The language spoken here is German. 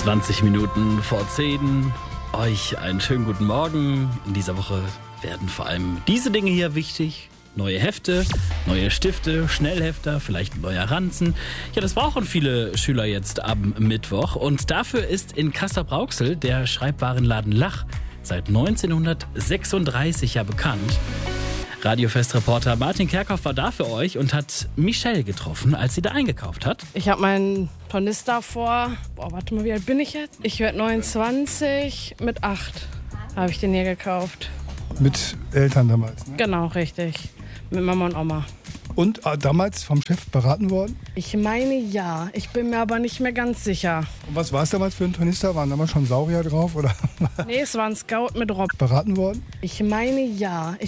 20 Minuten vor 10. Euch einen schönen guten Morgen. In dieser Woche werden vor allem diese Dinge hier wichtig. Neue Hefte, neue Stifte, Schnellhefter, vielleicht ein neuer Ranzen. Ja, das brauchen viele Schüler jetzt am Mittwoch. Und dafür ist in Castrop-Rauxel der Schreibwarenladen Lach seit 1936 ja bekannt. Radiofestreporter Martin Kerkhoff war da für euch und hat Michelle getroffen, als sie da eingekauft hat. Ich habe meinen Tornister vor, warte mal, wie alt bin ich jetzt? Ich werde 29, mit 8 habe ich den hier gekauft. Mit Eltern damals, ne? Genau, richtig. Mit Mama und Oma. Und damals vom Chef beraten worden? Ich meine ja, ich bin mir aber nicht mehr ganz sicher. Und was war es damals für ein Tornister? Waren damals schon Saurier drauf? Oder Nee, es war ein Scout mit Rob. beraten worden? Ich meine ja.